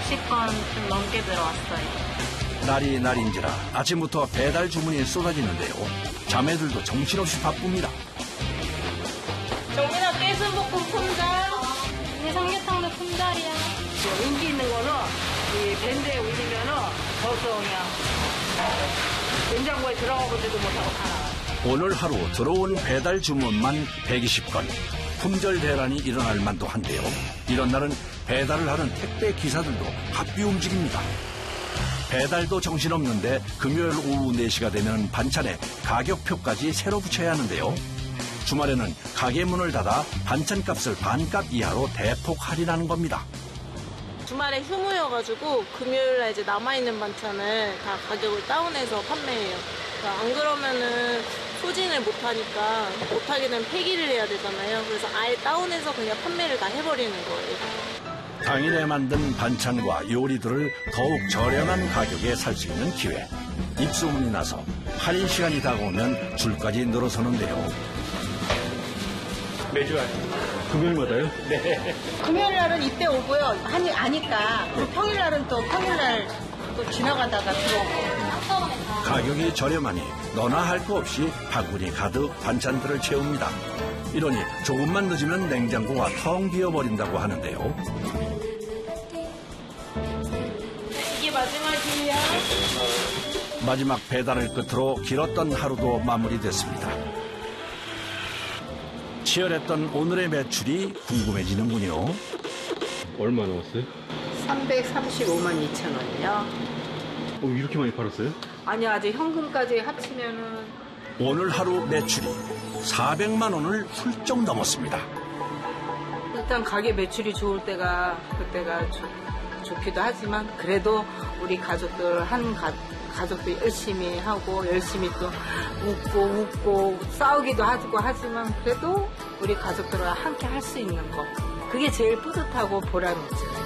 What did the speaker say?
160건 좀 넘게 들어왔어요. 날이 날인지라 아침부터 배달 주문이 쏟아지는데요. 자매들도 정신없이 바쁩니다. 정민아, 깨순볶음 품절. 이 삼계탕도 품절이야. 인기 있는 거는 이 밴드에 올리면은 벌써 그냥 냉장고에 들어가 보지도 못하고 다 나와요. 오늘 하루 들어온 배달 주문만 120건. 품절 대란이 일어날 만도 한데요. 이런 날은 배달을 하는 택배 기사들도 바삐 움직입니다. 배달도 정신없는데 금요일 오후 4시가 되면 반찬에 가격표까지 새로 붙여야 하는데요. 주말에는 가게 문을 닫아 반찬값을 반값 이하로 대폭 할인하는 겁니다. 주말에 휴무여가지고 금요일날 이제 남아있는 반찬을 다 가격을 다운해서 판매해요. 그러니까 안 그러면은 소진을 못하니까 못하게 되면 폐기를 해야 되잖아요. 그래서 아예 다운해서 그냥 판매를 다 해버리는 거예요. 당일에 만든 반찬과 요리들을 더욱 저렴한 가격에 살 수 있는 기회. 입소문이 나서 할인 시간이 다가오면 줄까지 늘어서는데요. 매주 금요일마다요? 네. 금요일 날은 이때 오고요. 아니까. 그리고 평일 날은 또 평일날 또 지나가다가 들어오고. 가격이 저렴하니 너나 할 거 없이 바구니 가득 반찬들을 채웁니다. 이러니 조금만 늦으면 냉장고가 텅 비어버린다고 하는데요. 이게 마지막이에요. 마지막 배달을 끝으로 길었던 하루도 마무리됐습니다. 치열했던 오늘의 매출이 궁금해지는군요. 얼마 나왔어요? 335만 2천 원이요. 이렇게 많이 팔았어요? 아니, 아직 현금까지 합치면은. 오늘 하루 매출이 400만 원을 훌쩍 넘었습니다. 일단 가게 매출이 좋을 때가 그때가 좋기도 하지만 그래도 우리 가족들 가족들 열심히 하고 열심히 또 웃고 싸우기도 하고 하지만 그래도 우리 가족들과 함께 할 수 있는 거 그게 제일 뿌듯하고 보람이죠.